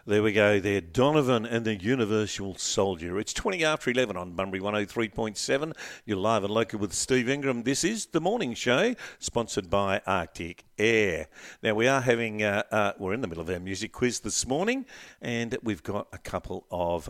There we go there. Donovan and the Universal Soldier. It's 20 after 11 on Bunbury 103.7. You're live and local with Steve Ingram. This is The Morning Show, sponsored by Arctic Air. Now, we are having, we're in the middle of our music quiz this morning, and we've got a couple of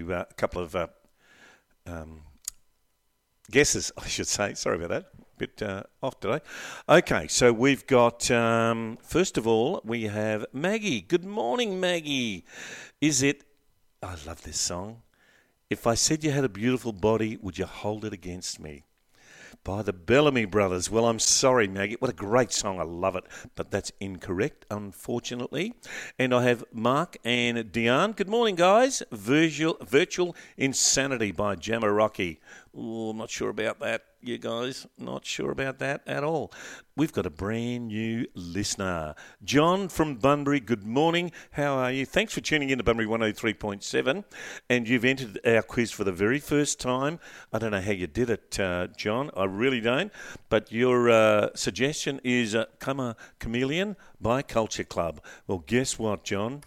guesses, I should say. Sorry about that. Bit off today. Okay, so we've got, first of all, we have Maggie. Good morning, Maggie. Is it, I love this song. If I said you had a beautiful body, would you hold it against me? By the Bellamy Brothers. Well, I'm sorry, Maggie. What a great song. I love it. But that's incorrect, unfortunately. And I have Mark and Diane. Good morning, guys. Virtual Insanity by Jamarocky. Oh, I'm not sure about that, you guys. Not sure about that at all. We've got a brand new listener. John from Bunbury, good morning. How are you? Thanks for tuning in to Bunbury 103.7. And you've entered our quiz for the very first time. I don't know how you did it, John. I really don't. But your suggestion is Come a Chameleon by Culture Club. Well, guess what, John?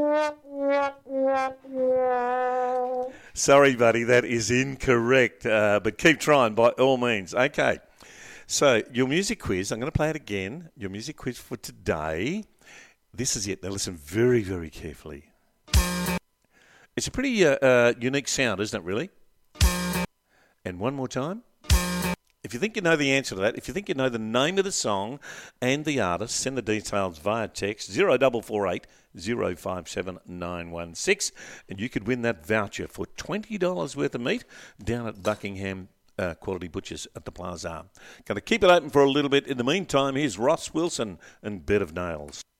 Sorry, buddy, that is incorrect. But keep trying by all means. Okay. So, your music quiz, I'm going to play it again. Your music quiz for today. This is it. Now, listen very, very carefully. It's a pretty unique sound, isn't it, really? And one more time. If you think you know the answer to that, if you think you know the name of the song and the artist, send the details via text 0448 057 916, and you could win that voucher for $20 worth of meat down at Buckingham Quality Butchers at the Plaza. Going to keep it open for a little bit. In the meantime, here's Ross Wilson and Bed of Nails.